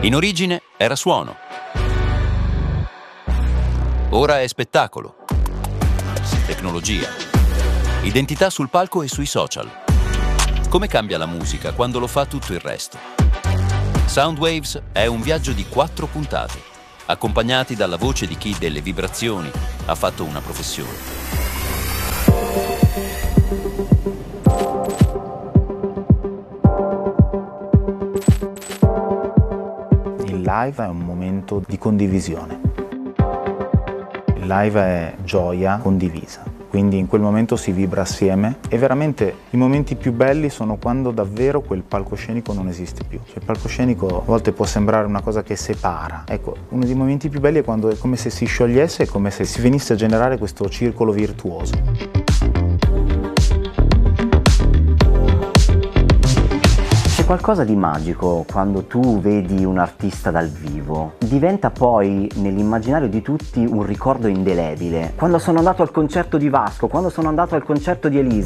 In origine era suono. Ora è spettacolo, tecnologia, identità sul palco e sui social. Come cambia la musica quando lo fa tutto il resto? Soundwaves è un viaggio di 4 puntate, accompagnati dalla voce di chi delle vibrazioni ha fatto una professione. Il live è un momento di condivisione. Il live è gioia condivisa, quindi in quel momento si vibra assieme e veramente i momenti più belli sono quando davvero quel palcoscenico non esiste più. Cioè, il palcoscenico a volte può sembrare una cosa che separa. Ecco, uno dei momenti più belli è quando è come se si sciogliesse, è come se si venisse a generare questo circolo virtuoso. C'è qualcosa di magico quando tu vedi un artista dal vivo. Diventa poi nell'immaginario di tutti un ricordo indelebile. Quando sono andato al concerto di Vasco, quando sono andato al concerto di Elisa.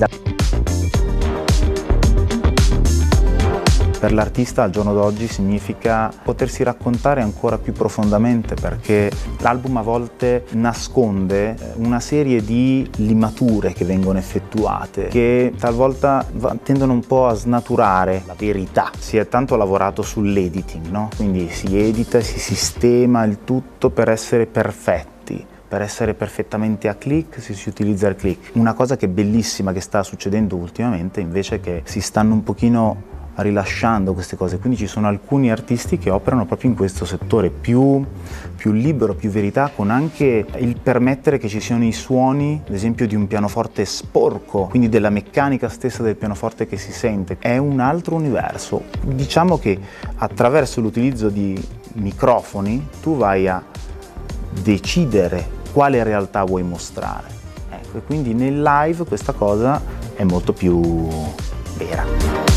Per l'artista al giorno d'oggi significa potersi raccontare ancora più profondamente, perché l'album a volte nasconde una serie di limature che vengono effettuate, che talvolta tendono un po' a snaturare la verità. Si è tanto lavorato sull'editing, no? Quindi si edita, si sistema il tutto per essere perfetti. Per essere perfettamente a click si utilizza il click. Una cosa che è bellissima che sta succedendo ultimamente invece è che si stanno un pochino rilasciando queste cose, quindi ci sono alcuni artisti che operano proprio in questo settore più libero, più verità, con anche il permettere che ci siano i suoni, ad esempio di un pianoforte sporco, quindi della meccanica stessa del pianoforte che si sente. È un altro universo. Diciamo che attraverso l'utilizzo di microfoni tu vai a decidere quale realtà vuoi mostrare. Ecco, e quindi nel live questa cosa è molto più vera.